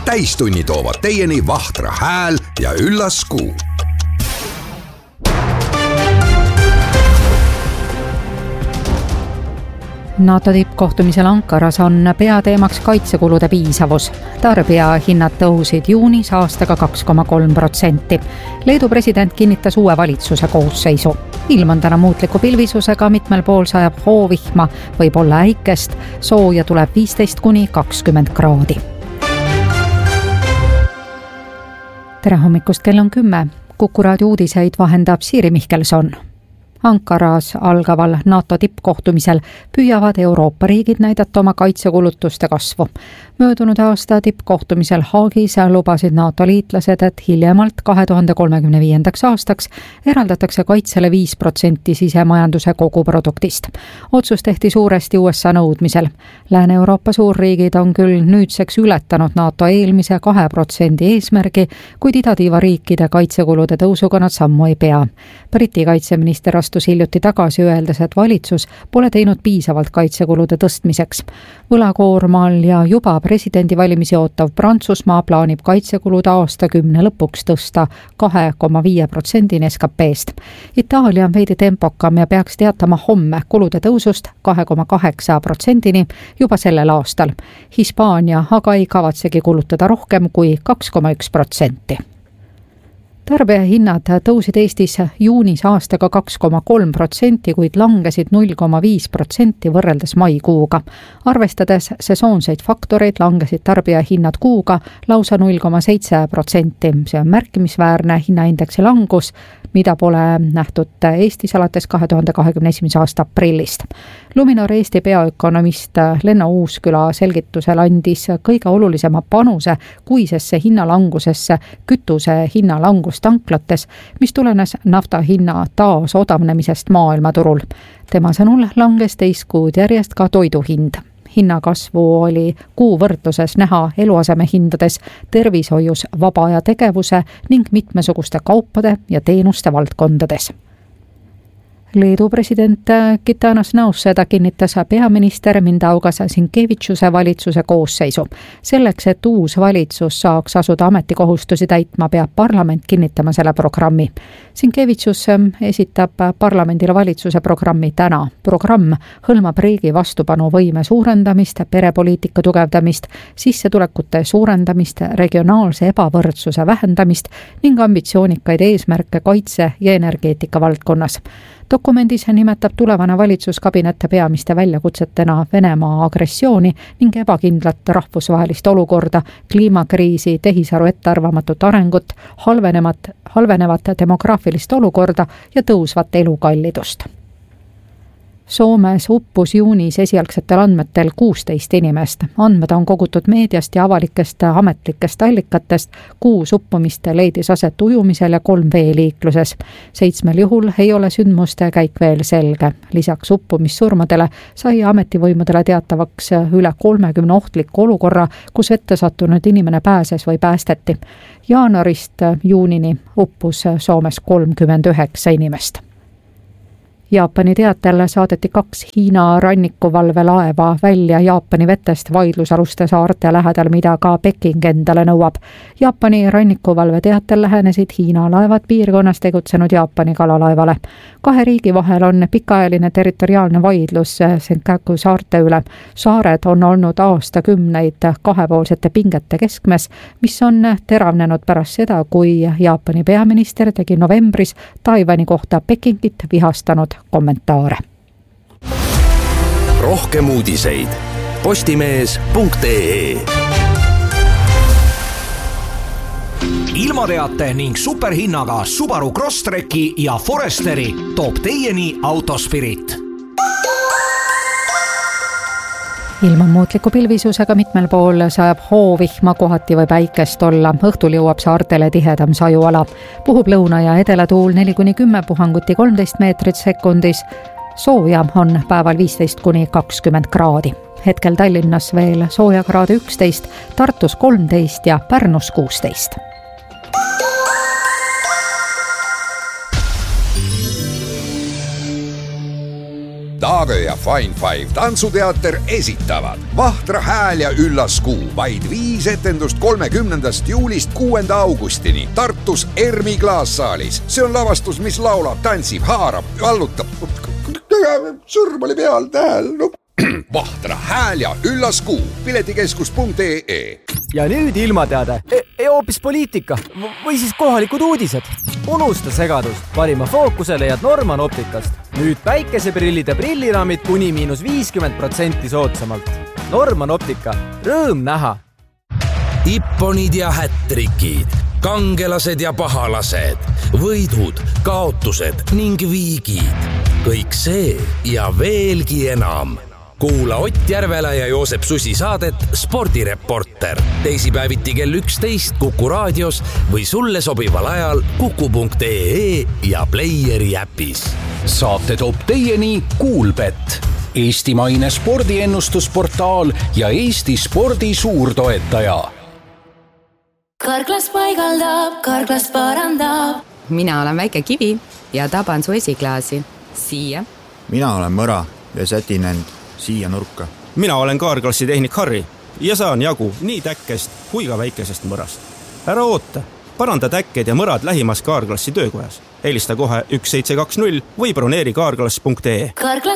täistunni toovad teieni Vahtra hääl ja üllas kuu. NATO tippkohtumisel Ankaras on peateemaks kaitsekulude piisavus. Tarbijahinnad tõusid juunis aastaga 2,3%. Leedu president kinnitas uue valitsuse koosseisu. Ilm on täna muutliku pilvisusega, mitmel pool sajab hoovihma, võib olla äikest, sooja tuleb 15–20 kraadi. Tere hommikust, kell on 10. Kuku raadio uudiseid vahendab Siiri Mihkelson. Ankaras algaval NATO tippkohtumisel püüavad Euroopa riigid näidata oma kaitsekulutuste kasvu. Möödunud aasta tippkohtumisel Haagis lubasid NATO liitlased, et hiljemalt 2035. aastaks eraldatakse kaitsele 5% sisemajanduse koguproduktist. Otsus tehti suuresti USA nõudmisel. Lääne-Euroopa suurriigid on küll nüüdseks ületanud NATO eelmise 2% eesmärgi, kuid idatiiva riikide kaitsekulude tõusuga nad sammu ei pea. Briti kaitseminister astus hiljuti tagasi, öeldes, et valitsus pole teinud piisavalt kaitsekulude tõstmiseks. Võlakoormal ja juba presidendivalimisi ootav Prantsusmaa plaanib kaitsekulude aastakümne lõpuks tõsta 2,5% SKP-st. Itaalia on veidi tempokam ja peaks teatama homme kulude tõusust 2,8%-ni juba sellel aastal. Hispaania aga ei kavatsegi kulutada rohkem kui 2,1%. Tarbijahinnad tõusid Eestis juunis aastaga 2,3%, kuid langesid 0,5% võrreldes maikuuga. Arvestades sesoonseid faktoreid, langesid tarbijahinnad kuuga lausa 0,7%. See on märkimisväärne hinnaindeksi langus, mida pole nähtud Eestis alates 2021. aasta aprillist. Luminor Eesti peaökonomist Lenno Uusküla selgitusel andis kõige olulisema panuse kuisesse hinnalangusesse kütuse hinnalangus tanklates, mis tulenes nafta hinna taas odavnemisest maailmaturul. Tema sõnul langes teist kuud järjest ka toiduhind. Hinnakasvu oli kuu võrdluses näha eluasemehindades, tervishoius, vaba aja tegevuse ning mitmesuguste kaupade ja teenuste valdkondades. Leedu president Gitanas Nauseda kinnitas peaminister Mindaugas Sinkeviciuse valitsuse koosseisu. Selleks, et uus valitsus saaks asuda ametikohustusi täitma, peab parlament kinnitama selle programmi. Sinkevicius esitab parlamendile valitsuse programmi täna. Programm hõlmab riigi vastupanuvõime suurendamist, perepoliitika tugevdamist, sissetulekute suurendamist, regionaalse ebavõrdsuse vähendamist ning ambitsioonikaid eesmärke kaitse- ja energeetika valdkonnas. Dokumendis nimetab tulevane valitsuskabinet peamiste väljakutsetena Venemaa agressiooni ning ebakindlat rahvusvahelist olukorda, kliimakriisi, tehisaru ettearvamatut arengut, halvenevat demograafilist olukorda ja tõusvat elukallidust. Soomes uppus juunis esialgsetel andmetel 16 inimest. Andmed on kogutud meediast ja avalikest ametlikest allikatest. 6 uppumist leidis aset ujumisel ja 3 veeliikluses. 7 juhul ei ole sündmuste käik veel selge. Lisaks uppumissurmadele sai ametivõimudele teatavaks üle 30 ohtliku olukorra, kus vette sattunud inimene pääses või päästeti. Jaanuarist juunini uppus Soomes 39 inimest. Jaapani teatel saadeti 2 Hiina rannikuvalvelaeva välja Jaapani vetest vaidlusaluste saarte lähedal, mida ka Peking endale nõuab. Jaapani rannikuvalve teatel lähenesid Hiina laevad piirkonnas tegutsenud Jaapani kalalaevale. 2 riigi vahel on pikaajaline territoriaalne vaidlus Senkaku saarte üle. Saared on olnud aastakümneid kahepoolsete pingete keskmes, mis on teravnenud pärast seda, kui Jaapani peaminister tegi novembris Taiwani kohta Pekingit vihastanud kommentaare. Rohkem uudiseid postimees.ee. Ilmateate ning superhinnaga Subaru Crosstreki ja Foresteri toob teieni Autospirit. Ilm on muutliku pilvisusega, mitmel pool sajab hoovihma, kohati võib äikest olla. Õhtul jõuab saartele tihedam sajuala. Puhub lõuna- ja edelatuul 4–10, puhanguti 13 meetrit sekundis. Sooja on päeval 15–20 kraadi. Hetkel Tallinnas veel sooja kraade 11, Tartus 13 ja Pärnus 16. Laagö ja Fine Five tantsuteater esitavad Vahtra hääl ja üllas kuu. Vaid 5 etendust 30. juulist 6. augustini Tartus Ermi klaassaalis. See on lavastus, mis laulab, tantsib, haarab, vallutab. Sõrm oli peal, tähel. Vahtra hääl ja üllas kuu. Piletikeskus.ee. Ja nüüd ilmateade. Hoopis poliitika või siis kohalikud uudised. Unusta segadus. Parima fookuse leiad Norman Optikast. Nüüd päikeseprillide prilliraamid kuni -50% soodsamalt. Norman Optika. Rõõm näha. Ipponid ja hättrikid, kangelased ja pahalased, võidud, kaotused ning viigid. Kõik see ja veelgi enam. Kuula Ott Järvela ja Joosep Susi saadet Spordireporter. Teisipäeviti kell 11 Kuku raadios või sulle sobival ajal kuku.ee ja Playeri äpis. Saate toob teieni Kuulbett, eestimaine spordiennustusportaal ja Eesti spordi suurtoetaja. Karklas paigaldab, Karklas parandab. Mina olen väike kivi ja taban su esiklaasi. Siia. Mina olen mõra ja sätin end siia nurka. Mina olen Kaarklassi tehnik Harri ja saan jagu nii täkkest kui ka väikesest mõrast. Ära oota, paranda täkked ja mõrad lähimas Kaarklassi töökojas. Helista kohe 1720 või broneeri kaarklass.ee. Karklas